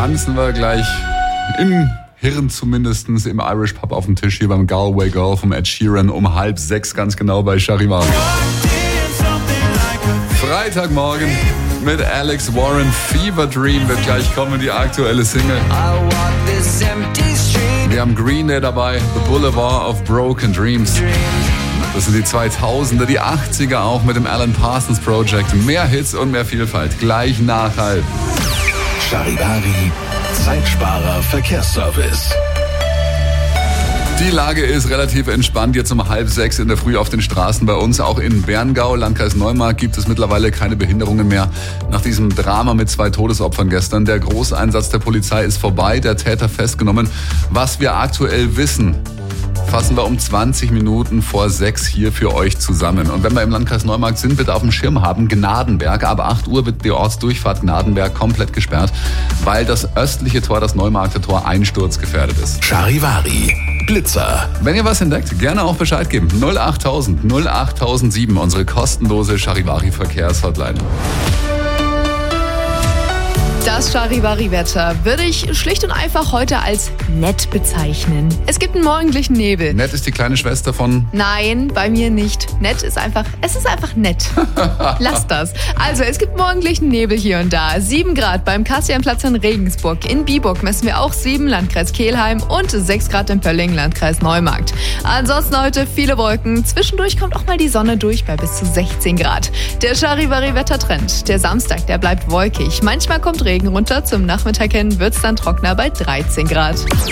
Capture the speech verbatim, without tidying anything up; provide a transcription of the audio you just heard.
tanzen wir gleich im Hirn zumindest im Irish Pub auf dem Tisch hier beim Galway Girl vom Ed Sheeran um halb sechs ganz genau bei Charivari. Freitagmorgen mit Alex Warren. Fever Dream wird gleich kommen, die aktuelle Single. Wir haben Green Day dabei, The Boulevard of Broken Dreams. Das sind die zweitausender, die achtziger auch mit dem Alan Parsons Project. Mehr Hits und mehr Vielfalt. Gleich nach halb. Charivari, Zeitsparer Verkehrsservice. Die Lage ist relativ entspannt. Jetzt um halb sechs in der Früh auf den Straßen bei uns. Auch in Berngau, Landkreis Neumarkt, gibt es mittlerweile keine Behinderungen mehr. Nach diesem Drama mit zwei Todesopfern gestern. Der Großeinsatz der Polizei ist vorbei, der Täter festgenommen. Was wir aktuell wissen, fassen wir um zwanzig Minuten vor sechs hier für euch zusammen. Und wenn wir im Landkreis Neumarkt sind, bitte auf dem Schirm haben, Gnadenberg. Ab acht Uhr wird die Ortsdurchfahrt Gnadenberg komplett gesperrt, weil das östliche Tor, das Neumarkter Tor, einsturzgefährdet ist. Charivari, Blitzer. Wenn ihr was entdeckt, gerne auch Bescheid geben. null achttausend, null achttausendsieben, unsere kostenlose Charivari-Verkehrshotline. Das Charivari-Wetter würde ich schlicht und einfach heute als nett bezeichnen. Es gibt einen morgendlichen Nebel. Nett ist die kleine Schwester von... Nein, bei mir nicht. Nett ist einfach, es ist einfach nett. Lass das. Also, es gibt morgendlichen Nebel hier und da. sieben Grad beim Kastianplatz in Regensburg. In Biburg messen wir auch sieben, Landkreis Kelheim, und sechs Grad in Pölling, Landkreis Neumarkt. Ansonsten heute viele Wolken. Zwischendurch kommt auch mal die Sonne durch bei bis zu sechzehn Grad. Der Charivari-Wettertrend. Der Samstag, der bleibt wolkig. Manchmal kommt Regen runter. Zum Nachmittag hin wird es dann trockener bei dreizehn Grad.